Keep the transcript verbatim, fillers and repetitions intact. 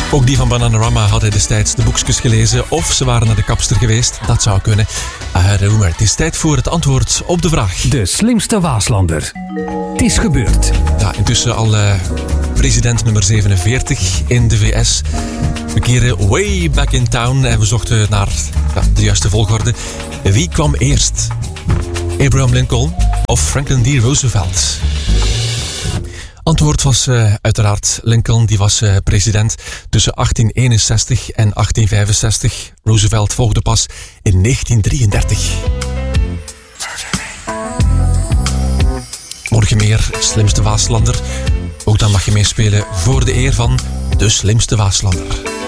Ook die van Bananarama hadden destijds de boekjes gelezen of ze waren naar de kapster geweest. Dat zou kunnen. Uh, maar het is tijd voor het antwoord op de vraag. De slimste Waaslander. Het is gebeurd. Ja, intussen al uh, president nummer zevenenveertig in de V S. We keren way back in town en we zochten naar ja, de juiste volgorde. Wie kwam eerst? Abraham Lincoln of Franklin D. Roosevelt? Antwoord was uh, uiteraard Lincoln. Die was uh, president tussen achttien eenenzestig en achttien vijfenzestig. Roosevelt volgde pas in negentien drieëndertig. Morgen meer Slimste Waaslander. Ook dan mag je meespelen voor de eer van de Slimste Waaslander.